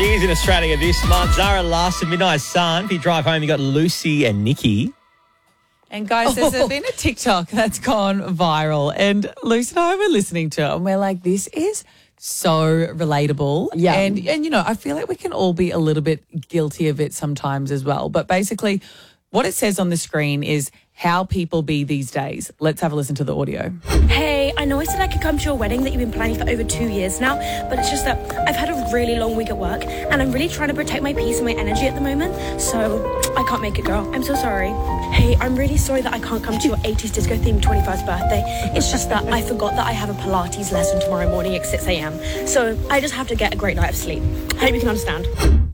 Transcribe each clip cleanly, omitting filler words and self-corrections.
She's in Australia this month. Zara Larson, Midnight Sun. If you drive home, you got Lucy and Nikki. And guys, there's been a TikTok that's gone viral, and Lucy and I were listening to it, and we're like, this is so relatable. Yeah. And you know, I feel like we can all be a little bit guilty of it sometimes as well. But basically, what it says on the screen is how people be these days. Let's have a listen to the audio. Hey, I know I said I could come to your wedding that you've been planning for over 2 years now, but it's just that I've had a really long week at work and I'm really trying to protect my peace and my energy at the moment, so I can't make it, girl. I'm so sorry. Hey, I'm really sorry that I can't come to your 80s disco themed 21st birthday. It's just that I forgot that I have a Pilates lesson tomorrow morning at 6 a.m. So I just have to get a great night of sleep. Hope you can understand.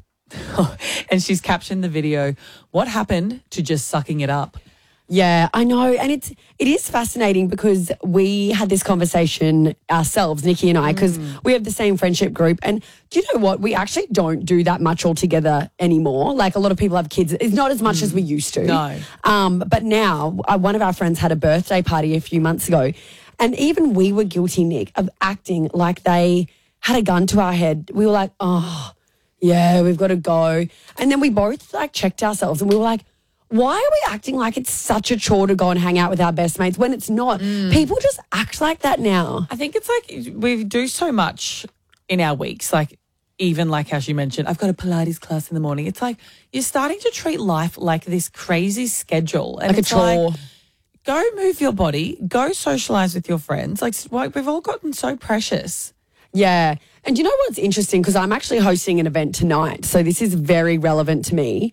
And she's captioned the video, what happened to just sucking it up? Yeah, I know. And it is fascinating because we had this conversation ourselves, Nikki and I, because we have the same friendship group. And do you know what? We actually don't do that much all together anymore. Like a lot of people have kids. It's not as much as we used to. No. But now one of our friends had a birthday party a few months ago. And even we were guilty, Nick, of acting like they had a gun to our head. We were like, oh, yeah, we've got to go. And then we both like checked ourselves and we were like, why are we acting like it's such a chore to go and hang out with our best mates when it's not? People just act like that now. I think it's like we do so much in our weeks, like even like how she mentioned, I've got a Pilates class in the morning. It's like you're starting to treat life like this crazy schedule. And Like a it's chore. like, go move your body, go socialise with your friends. Like we've all gotten so precious. Yeah. And you know what's interesting? Because I'm actually hosting an event tonight. So this is very relevant to me.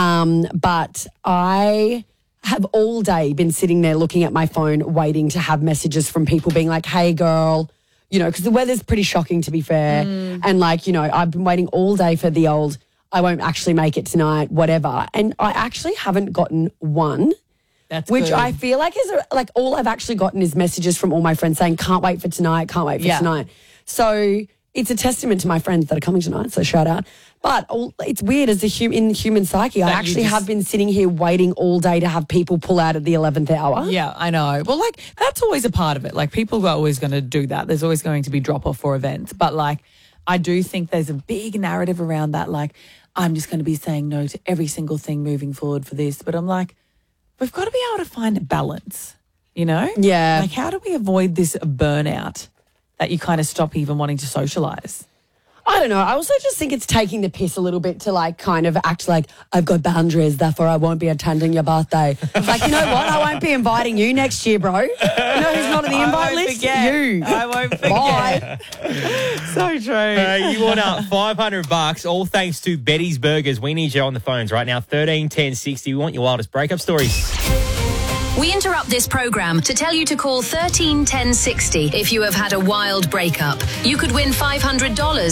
But I have all day been sitting there looking at my phone, waiting to have messages from people being like, hey, girl, you know, because the weather's pretty shocking, to be fair. And like, you know, I've been waiting all day for the old, I won't actually make it tonight, whatever. And I actually haven't gotten one. That's Which good. I feel like is like all I've actually gotten is messages from all my friends saying, can't wait for tonight, can't wait for tonight. So it's a testament to my friends that are coming tonight, so shout out. But it's weird as in the human psyche. I actually have been sitting here waiting all day to have people pull out at the 11th hour. Yeah, I know. Well, like that's always a part of it. Like people are always going to do that. There's always going to be drop-off for events. But like I do think there's a big narrative around that. Like I'm just going to be saying no to every single thing moving forward for this. But I'm like, we've got to be able to find a balance, you know? Yeah. Like how do we avoid this burnout that you kind of stop even wanting to socialise? I don't know. I also just think it's taking the piss a little bit to like kind of act like I've got boundaries, therefore I won't be attending your birthday. Like, you know what? I won't be inviting you next year, bro. You know who's not on the invite list? Forget. You. I won't forget. Bye. So true. You want up $500, all thanks to Betty's Burgers. We need you on the phones right now, 13 10 60. We want your wildest breakup stories. We interrupt this program to tell you to call 13 10 60 if you have had a wild breakup. You could win $500.